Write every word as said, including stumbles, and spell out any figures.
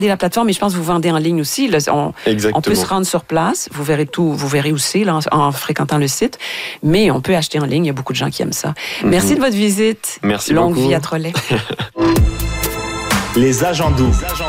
la plateforme, mais je pense que vous vendez en ligne aussi. Là, on, on peut se rendre sur place. Vous verrez tout, vous verrez aussi là, en, en fréquentant le site. Mais on peut acheter en ligne. Il y a beaucoup de gens qui aiment ça. Mm-hmm. Merci de votre visite. Merci Longue beaucoup. vie à Trolley. Les agents doux.